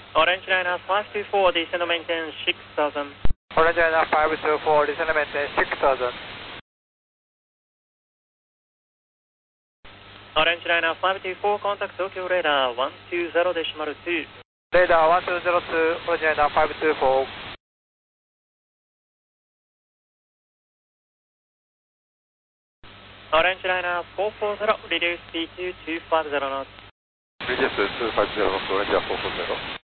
Orange Liner 524, descend maintain 6000. Orange Liner 524, descend maintain 6000. Orange Liner 524, contact Tokyo Radar 120.2. Radar 1202, Orange Liner 524. Orange Liner 440, reduce speed to 250 knots. Reduce 250 knots, Orange Liner 440.